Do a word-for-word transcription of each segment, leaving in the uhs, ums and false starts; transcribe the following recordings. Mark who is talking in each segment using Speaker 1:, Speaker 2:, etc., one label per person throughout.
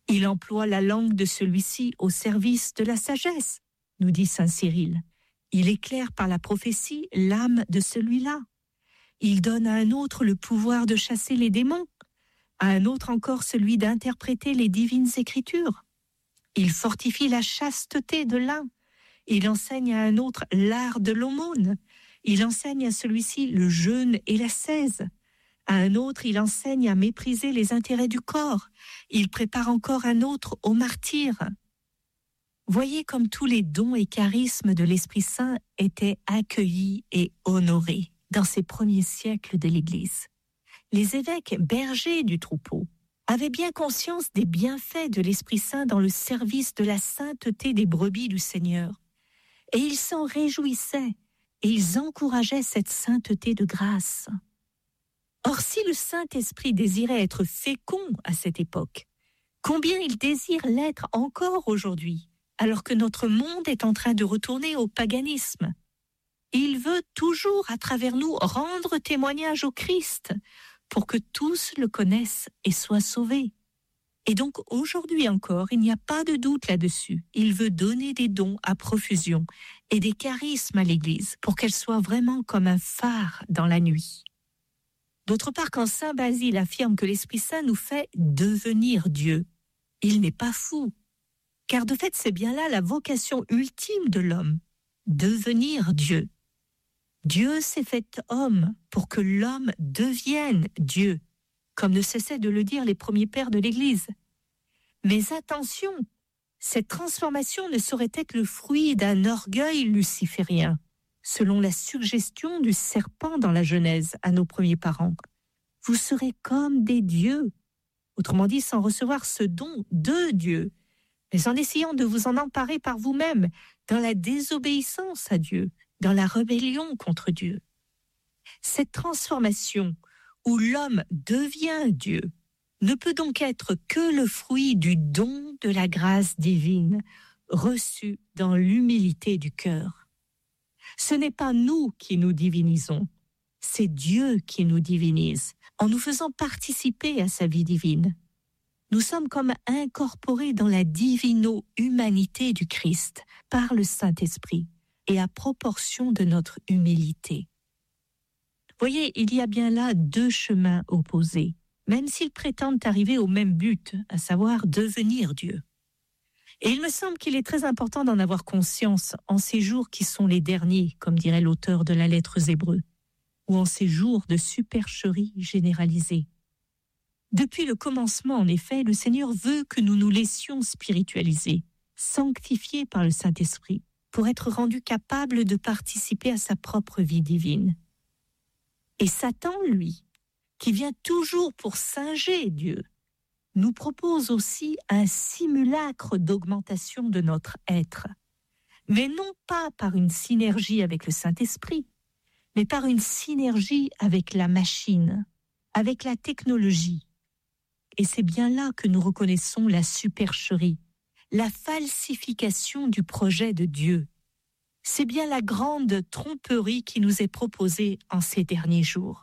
Speaker 1: Il emploie la langue de celui-ci au service de la sagesse, nous dit saint Cyril. Il éclaire par la prophétie l'âme de celui-là. Il donne à un autre le pouvoir de chasser les démons, à un autre encore celui d'interpréter les divines écritures. Il fortifie la chasteté de l'un. Il enseigne à un autre l'art de l'aumône. Il enseigne à celui-ci le jeûne et l'ascèse. À un autre, il enseigne à mépriser les intérêts du corps. Il prépare encore un autre au martyre. Voyez comme tous les dons et charismes de l'Esprit Saint étaient accueillis et honorés dans ces premiers siècles de l'Église. Les évêques bergers du troupeau avaient bien conscience des bienfaits de l'Esprit Saint dans le service de la sainteté des brebis du Seigneur. Et ils s'en réjouissaient et ils encourageaient cette sainteté de grâce. Or, si le Saint-Esprit désirait être fécond à cette époque, combien il désire l'être encore aujourd'hui, alors que notre monde est en train de retourner au paganisme. Il veut toujours, à travers nous, rendre témoignage au Christ, pour que tous le connaissent et soient sauvés. Et donc, aujourd'hui encore, il n'y a pas de doute là-dessus. Il veut donner des dons à profusion et des charismes à l'Église, pour qu'elle soit vraiment comme un phare dans la nuit. D'autre part, quand saint Basile affirme que l'Esprit Saint nous fait devenir Dieu, il n'est pas fou. Car de fait, c'est bien là la vocation ultime de l'homme, devenir Dieu. Dieu s'est fait homme pour que l'homme devienne Dieu, comme ne cessaient de le dire les premiers pères de l'Église. Mais attention, cette transformation ne saurait être le fruit d'un orgueil luciférien, selon la suggestion du serpent dans la Genèse à nos premiers parents. Vous serez comme des dieux, autrement dit sans recevoir ce don de Dieu, mais en essayant de vous en emparer par vous-même, dans la désobéissance à Dieu, dans la rébellion contre Dieu. Cette transformation, où l'homme devient Dieu, ne peut donc être que le fruit du don de la grâce divine, reçu dans l'humilité du cœur. Ce n'est pas nous qui nous divinisons, c'est Dieu qui nous divinise, en nous faisant participer à sa vie divine. Nous sommes comme incorporés dans la divino-humanité du Christ par le Saint-Esprit et à proportion de notre humilité. Voyez, il y a bien là deux chemins opposés, même s'ils prétendent arriver au même but, à savoir devenir Dieu. Et il me semble qu'il est très important d'en avoir conscience en ces jours qui sont les derniers, comme dirait l'auteur de la lettre aux Hébreux, ou en ces jours de supercherie généralisée. Depuis le commencement, en effet, le Seigneur veut que nous nous laissions spiritualiser, sanctifiés par le Saint-Esprit, pour être rendus capables de participer à sa propre vie divine. Et Satan, lui, qui vient toujours pour singer Dieu, nous propose aussi un simulacre d'augmentation de notre être, mais non pas par une synergie avec le Saint-Esprit, mais par une synergie avec la machine, avec la technologie. Et c'est bien là que nous reconnaissons la supercherie, la falsification du projet de Dieu. C'est bien la grande tromperie qui nous est proposée en ces derniers jours.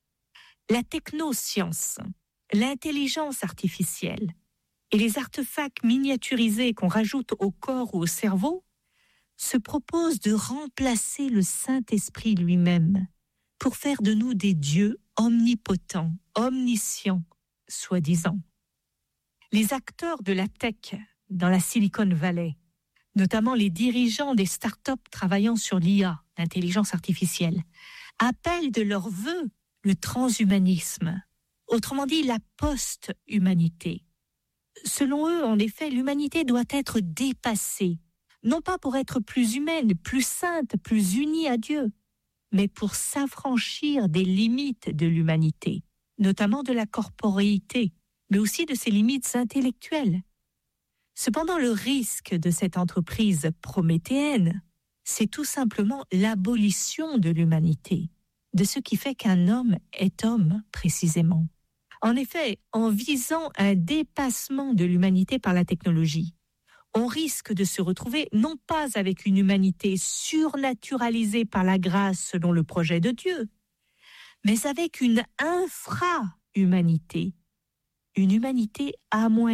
Speaker 1: La technoscience, l'intelligence artificielle et les artefacts miniaturisés qu'on rajoute au corps ou au cerveau se proposent de remplacer le Saint-Esprit lui-même pour faire de nous des dieux omnipotents, omniscients, soi-disant. Les acteurs de la tech dans la Silicon Valley, notamment les dirigeants des startups travaillant sur l'I A, l'intelligence artificielle, appellent de leur vœu le transhumanisme, autrement dit la post-humanité. Selon eux, en effet, l'humanité doit être dépassée, non pas pour être plus humaine, plus sainte, plus unie à Dieu, mais pour s'affranchir des limites de l'humanité, notamment de la corporéité, mais aussi de ses limites intellectuelles. Cependant, le risque de cette entreprise prométhéenne, c'est tout simplement l'abolition de l'humanité, de ce qui fait qu'un homme est homme, précisément. En effet, en visant un dépassement de l'humanité par la technologie, on risque de se retrouver non pas avec une humanité surnaturalisée par la grâce selon le projet de Dieu, mais avec une infra-humanité, une humanité à moins